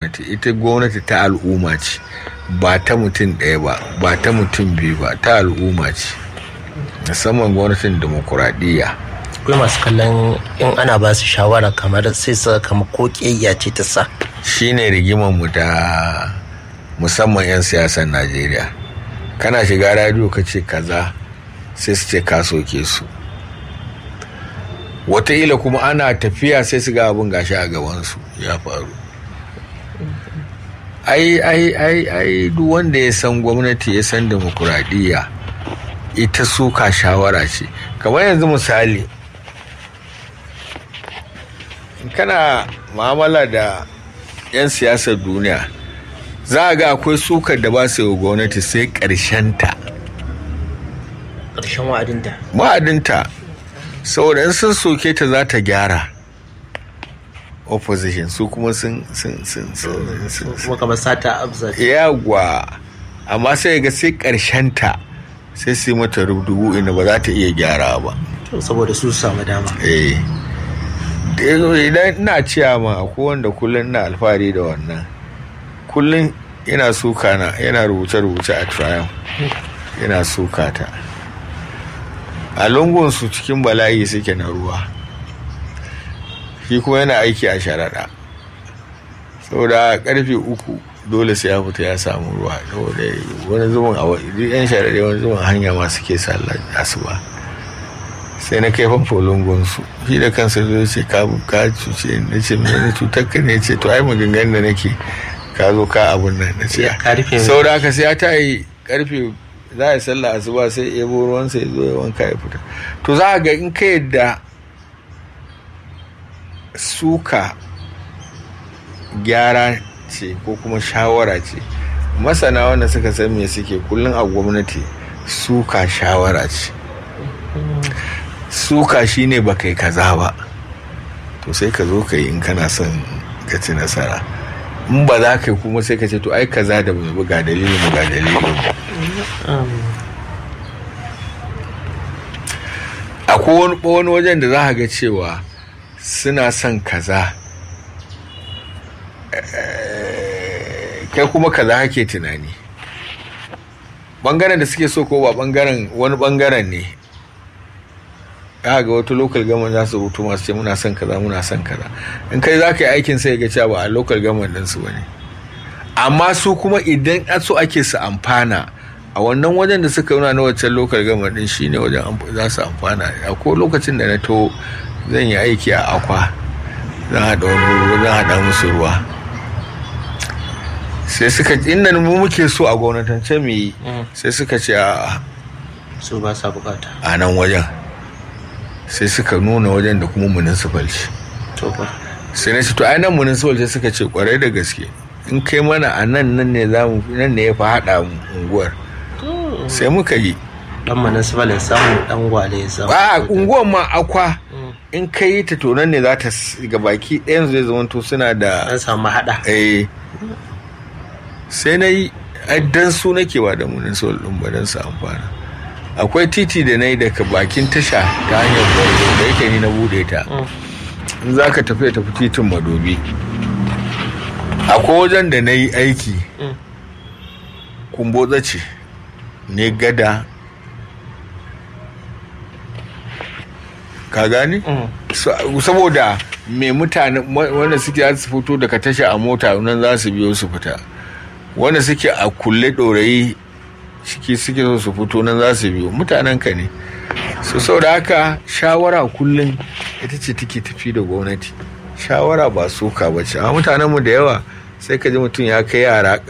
gwamnati. Ita gwamnati ta al'umma ce, ba ta mutum ɗaya ba, ba ta mutum biyu ba, ta al'umma ce, musamman gwamnatin demokuraɗiyya. akwai masu kallon in ana ba su shawara kamar sai su kama ko ƙiyayya ce ta sa. Shine rigimar mu ta musamman 'yan siyasar Najeriya. Kana shiga radio ka ce kaza sai su ce ka soke su, wataƙila kuma ana tafiya sai su ga abin gashi a gabansu ya faru. Ai duk wanda ya san gwamnati ya san demokuraɗiyya ita suka shawara ce. Kamar yanzu misali, kana mu'amala da 'yan siyasar duniya za a ga akwai sukar da ba su yi gwamnati sai ƙarshen wa'adinta, saboda in sun soke ta za ta gyara opposition, su kuma sun kamar sata abza yagwa, amma sai ga sai ƙarshen ta sai su yi mata rubutu inda ba za ta iya gyara ba, saboda su samu dama. Idan ina ciya ma akwai wanda kullum ina alfahari da wannan, kullum yana suka na, yana rubuce-rubuce a Triumph, yana suka ta. A lungunsu cikin bala'i suke na ruwa, shi kuma yana aiki a sharaɗa, saboda karfe 3 dole sai ya fita ya samu ruwa, saboda wani zuwan yan sharaɗe wani zuwan hanya ma suke sallar asuba. Sai na kai famfo lungunsu, shi da kansa zai ce ka cuce, na ce mai cutar ka ne, ce to ai maganganun da nake ka zo ka abun nan, na ce saboda haka sai ya ta yi karfe za a yi sallah asuba sai ebo ruwansa ya zo ya wanka ya fita. To za a ga in ka yadda suka gyara ce ko kuma shawara ce, masana wanda suka san me suke kullum a gwamnati, suka shawara ce. Suka shine ba kai kaza ba, to sai ka zo ka yi in kana son ka ci nasara. In ba za ka yi kuma sai ka ce to ai kaza da bai ga dalilin ga dalilin. Akwai wani wajen da za ka ga cewa suna son kaza, kai kuma kaza kake tunani, bangaren da suke so ko ba bangaren wani bangaren ne. Ga wata local government za su rubutu masu ce muna son kaza muna son kaza, in kai za ka yi aikin sai ga cewa ba a local government ɗinsu ba ne, amma su kuma idan so ake su amfana a wannan wajen da suka nuna na waccan local government ɗin shine wajen za su amfana. Akwai lokacin da na to zan yi aiki a Akwa, zan haɗa musu ruwa, sai suka inda mu muke so a gwamnatance mu yi, sai suka ce a su ba sa bukata a nan wajen, sai suka nuna wajen da kuma municipal ce. Sai na ce to ai nan municipal ce, suka ce kwarai da gaske in kai mana a nan ne nan ne ya fi haɗa unguwar. Sai muka yi dan municipal ya samu dan gwale ya samu a unguwar ma Akwa, in kai yi ta to nan ne za ta ga baki ɗayan zai zama to suna da an samu haɗa. Sai na yi dan su nake ba da municipal ɗin ba don su amfana. Akwai titi da na yi daga bakin tasha ta hanyar gwarzo da yake ni na bude ta, in za ka tafi titin Madobi, akwai wajen da na yi aiki kumbotsa ce ne gada, ka gani? Saboda mai mutane wanda suke za su fito daga tasha a mota nan za su biyo su fita, wanda suke a kulle ɗorayi suke so su fito nan za su biyo mutanen ka ne. Saboda haka shawara kullum ita ce take tafi da gwamnati, shawara ba soka ba ce. A mutanen mu da yawa sai ka ji mutum ya kai yara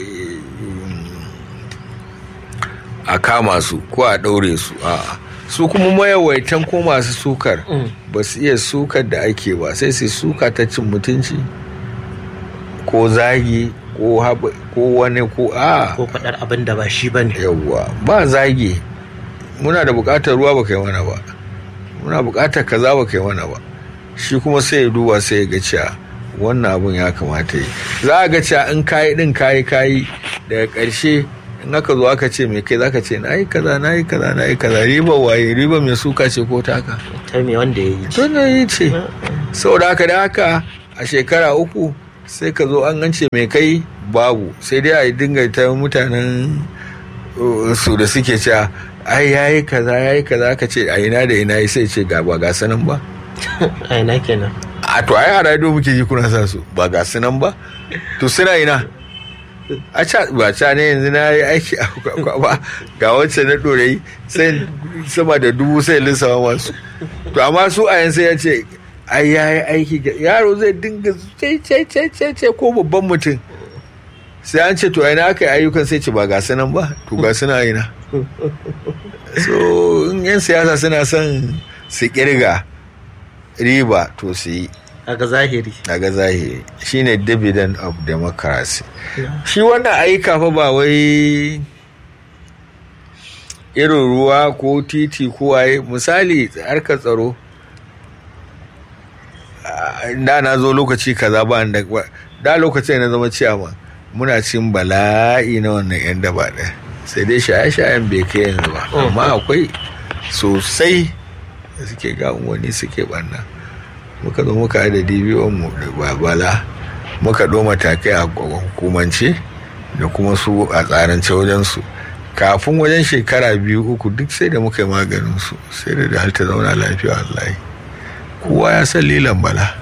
a kama su ko a ɗaure su, a'a su kuma mayawaitan ko masu sukar ba su iya sukar da ake ba, sai su suka ta cin mutunci ko zagi ko wani ko faɗar abin da ba shi ba ne. Yawwa ba zagi, muna da buƙatar ruwa ba kai mana ba, muna buƙatar kaza ba kai mana ba, shi kuma sai ya duba sai ya ga cewa wannan abun ya kamata yi. Za a ga cewa in kayi din kayi daga ƙarshe in aka zo aka ce mai kai za ka ce na yi kaza riba waye, riba mai suka ce ko taka ta mai wanda ya yi ce. Saboda haka da haka a shekara 3 sai ka zo an gance mai kai babu, sai dai a dinga ta mutanen su da suke cewa ai yayi kaza ka ce a ina da ina sai ce ga ba ga sanan ba a ina kenan a to ai a radio muke ji kuna sa su ba ga sanan ba to suna ina a ca ba ca ne yanzu na yi aiki a ba ga wacce na dorai sai sama da 1000 sai lissawa masu to amma su a yanzu ya ce ai yayi aiki yaro zai dinga ce ko babban mutum sai an ce to ina aka yi ayyukan sai ce ba ga sanan ba to ga suna ina so in yan siyasa suna son su kirga riba to su yi daga zahiri shine dividend of democracy. Shi wannan ayyuka fa ba wai irin ruwa ko titi ko waye, misali harkar tsaro da na zo lokaci kaza ba da lokacin na zama ciyama muna cin bala'i na wannan yan daba ɗaya, sai dai shaye-shayen bai kai yanzu ba amma akwai sosai da suke ga wani suke banna. Muka zo muka da DBO mu da babala muka ɗo matakai a hukumance da kuma su a tsarance wajen su kafin wajen shekara 2-3 duk sai da muka yi maganin su sai da halta zauna lafiya wallahi kowa ya san lilan bala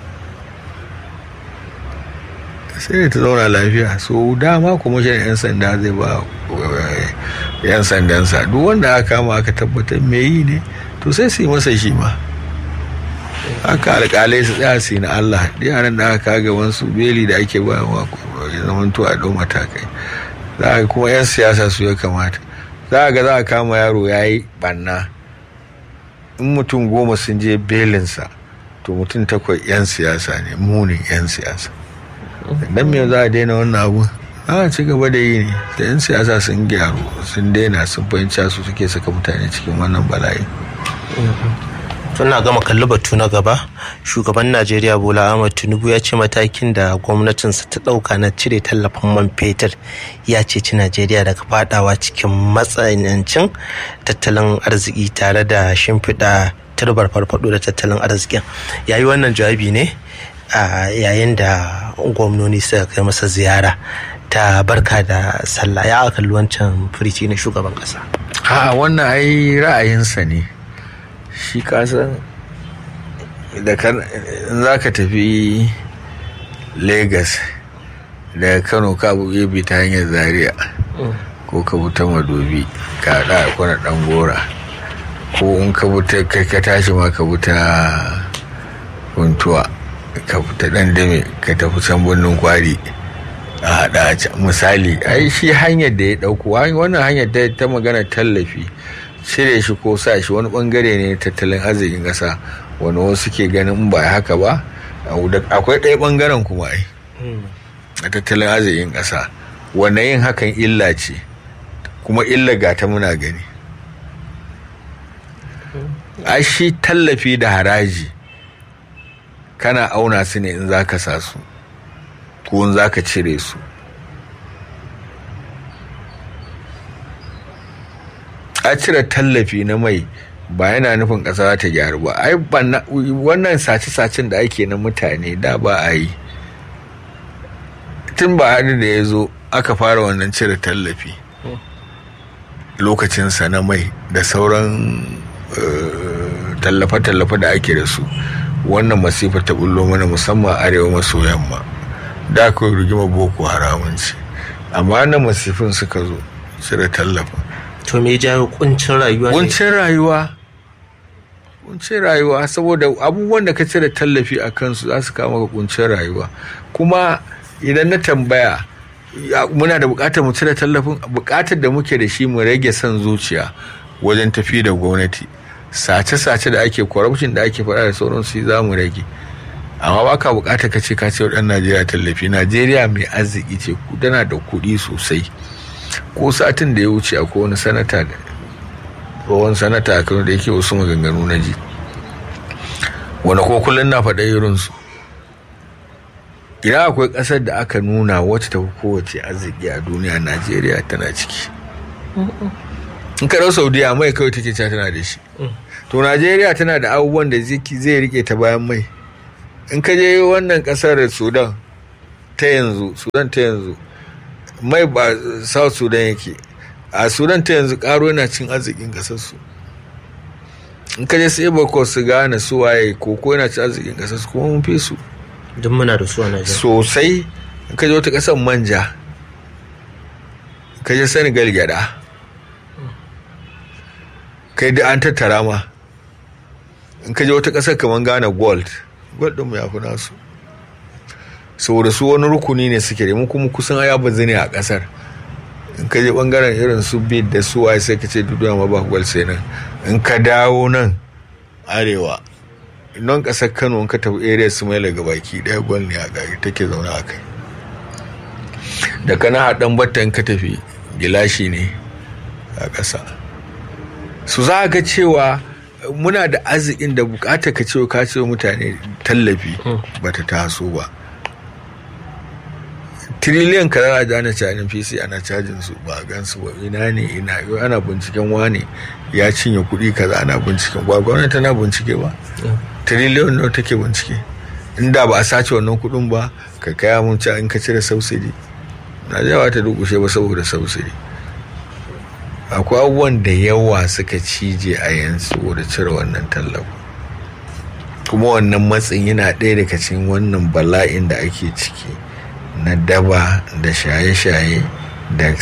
sai da ta zauna lafiya. So dama kuma shi yan sanda zai ba yan sandansa duk wanda aka kama aka tabbatar me yi ne to sai su yi masa shi ma haka alƙalai su tsaya su na Allah yaran da aka kaga wansu beli da ake bayarwa ya zama to a ɗau matakai. Za a kuma 'yan siyasa su ya kamata za a kama yaro ya yi ɓanna in mutum 10 sun je belinsa to mutum 8 'yan siyasa ne munin 'yan siyasa. Dan me za a daina wannan abu a ci gaba da yi ne da 'yan siyasa sun gyaru sun daina sun fahimci su suke saka mutane cikin wannan bala'i. Tuna gama kalli batu na gaba, shugaban Najeriya Bola Ahmed Tinubu ya ce matakin da gwamnatinsa ta ɗauka na cire tallafin man fetur ya ceci Najeriya daga fadawa cikin matsanancin tattalin arziki tare da shimfiɗa turbar farfado da tattalin arzikin. Yayi wannan jawabi ne a yayin da gwamnoni suka kai masa ziyara ta barka da sallah. Ya kalli wancan firici na shugaban ƙasa. Wannan ai ra'ayinsa ne. Shi kasan da za ka tafi Lagos daga Kano ka buɗe ta hanyar Zaria ko ka buta Madobi ka haɗa a kwana Ɗangora ko in ka buta kai ka tashi ma ka buta Huntuwa ka buta Ɗandame ka tafi can Birnin Kwari a haɗa a can misali. Ai shi hanyar da ya ɗauko wannan hanyar ta magana tallafi cire shi ko sa shi wani bangare ne tattalin arzikin ƙasa wani wasu ke ganin ba haka ba akwai ɗaya bangaren kuma ai a tattalin arzikin ƙasa wanda yin hakan illa ce kuma illa ga ta muna gani. A shi tallafi da haraji kana auna su ne in za ka sa su ko in za ka cire su. A cire tallafi na mai ba yana nufin ƙasa ta gyaru ba. Ai wannan sace-sacen da ake na mutane da ba a yi tun ba hadu da ya zo aka fara wannan cire tallafi lokacinsa na mai da sauran tallafe-tallafe da ake da su. Wannan masifar ta bullo mana musamman arewa maso yamma da aka rigima boko haramun ce amma wannan masifin suka zo cire tallafin. To me jawo kuncin rayuwa? Kuncin rayuwa saboda abubuwan da ka cire tallafi a kansu za su kama ka kuncin rayuwa. Kuma idan na tambaya muna da bukatar mu cire tallafin, bukatar da muke da shi mu rage son zuciya wajen tafi da gwamnati. Sace-sace da ake, corruption da ake faɗa da sauransu za mu rage. Amma ba ka bukatar ka ce ka ce wa ɗan Najeriya tallafi. Najeriya mai arziki ce, tana da kuɗi sosai. Ko satin da ya wuce akwai wani sanata da tsohon sanata a Kano da yake wasu maganganu na ji wani ko kullum na faɗa irinsu. Idan akwai ƙasar da aka nuna wacce ta fi kowace arziki a duniya, Najeriya tana ciki. In ka ɗau Saudiya mai kawai take ta tana da shi, to Najeriya tana da abubuwan da zai rike ta bayan mai. In ka je wannan ƙasar Sudan ta yanzu mai ba South Sudan yake, a Sudan ta yanzu karo yana cin arzikin kasarsu. In ka je su Ivory su gane su waye koko yana cin arzikin kasarsu kuma mun fi su duk muna da su a Najeriya sosai. In ka je wata kasar manja, ka je Senegal gyada, kai da an tattara ma. In ka je wata kasar kamar Ghana gold din mu ya fi nasu, saboda su wani rukuni ne suke da mu kuma kusan aya bazu ne a kasar. In ka je bangaren irin su bid da su waye sai ka ce duduwa ma ba gold sai nan. In ka dawo nan arewa nan kasar Kano, in ka tafi area su mai daga baki daya gold ne a gari take zaune a kai. Da kana haɗan batta in ka tafi gilashi ne a ƙasa. Su za ga cewa muna da arzikin da bukata ka cewa ka ce mutane tallafi bata taso ba. Tiriliyan kaza da ana cajin PC ana cajin su ba gan su ba, ina ana binciken wane ya cinye kuɗi kaza ana binciken ba, gwamnati tana bincike ba. Tiriliyan nawa take bincike? Inda ba a sace wannan kuɗin ba ka kaya mun in ka cire subsidy Najeriya ta dukushe ba saboda subsidy. Akwai abubuwan da yawa suka cije a yanzu saboda cire wannan tallafi, kuma wannan matsin yana ɗaya daga cikin wannan bala'in da ake ciki na daba da shaye-shaye da